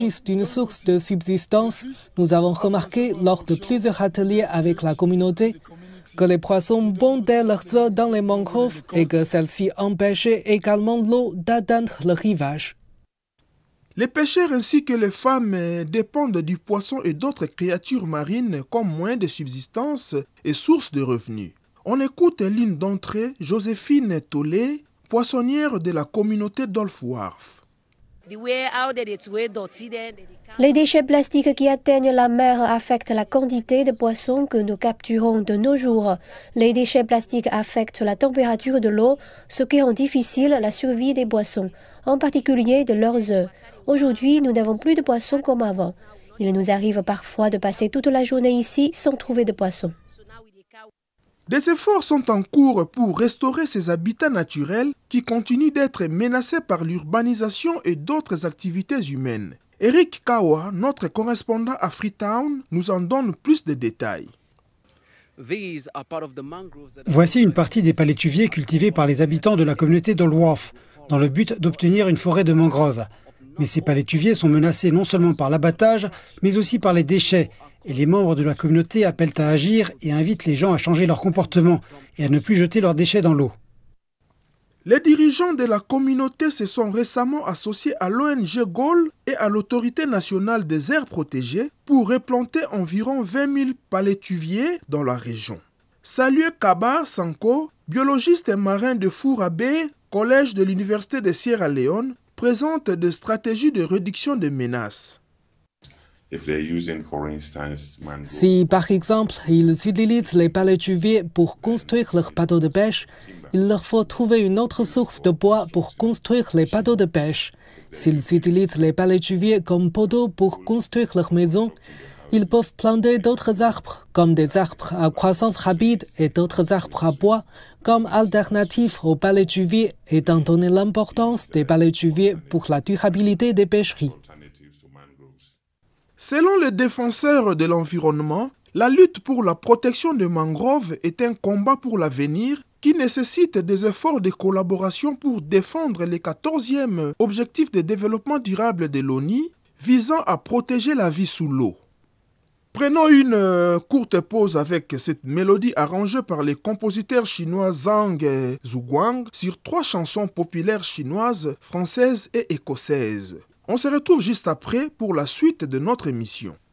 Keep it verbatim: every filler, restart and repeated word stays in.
d'une source de subsistance, nous avons remarqué lors de plusieurs ateliers avec la communauté que les poissons bondaient leurs œufs dans les mangroves et que celles-ci empêchaient également l'eau d'atteindre le rivage. Les pêcheurs ainsi que les femmes dépendent du poisson et d'autres créatures marines comme moyen de subsistance et source de revenus. On écoute l'une d'entre eux, Joséphine Tolé, poissonnière de la communauté d'Olf Wharf. Les déchets plastiques qui atteignent la mer affectent la quantité de poissons que nous capturons de nos jours. Les déchets plastiques affectent la température de l'eau, ce qui rend difficile la survie des poissons, en particulier de leurs œufs. Aujourd'hui, nous n'avons plus de poissons comme avant. Il nous arrive parfois de passer toute la journée ici sans trouver de poissons. Des efforts sont en cours pour restaurer ces habitats naturels qui continuent d'être menacés par l'urbanisation et d'autres activités humaines. Eric Kawa, notre correspondant à Freetown, nous en donne plus de détails. Voici une partie des palétuviers cultivés par les habitants de la communauté d'Old Wharf, dans le but d'obtenir une forêt de mangroves. Mais ces palétuviers sont menacés non seulement par l'abattage, mais aussi par les déchets. Et les membres de la communauté appellent à agir et invitent les gens à changer leur comportement et à ne plus jeter leurs déchets dans l'eau. Les dirigeants de la communauté se sont récemment associés à l'O N G Goal et à l'Autorité nationale des aires protégées pour replanter environ vingt mille palétuviers dans la région. Salut Kaba Sanko, biologiste et marin de Fourabé, collège de l'Université de Sierra Leone, présente des stratégies de réduction des menaces. Si, par exemple, ils utilisent les palétuviers pour construire leurs bateaux de pêche, il leur faut trouver une autre source de bois pour construire les bateaux de pêche. S'ils utilisent les palétuviers comme poteaux pour construire leurs maisons, ils peuvent planter d'autres arbres, comme des arbres à croissance rapide et d'autres arbres à bois, comme alternative aux palétuviers, étant donné l'importance des palétuviers pour la durabilité des pêcheries. Selon les défenseurs de l'environnement, la lutte pour la protection des mangroves est un combat pour l'avenir qui nécessite des efforts de collaboration pour défendre les quatorzième objectifs de développement durable de l'ONU visant à protéger la vie sous l'eau. Prenons une euh, courte pause avec cette mélodie arrangée par les compositeurs chinois Zhang et Zhuguang sur trois chansons populaires chinoises, françaises et écossaises. On se retrouve juste après pour la suite de notre émission.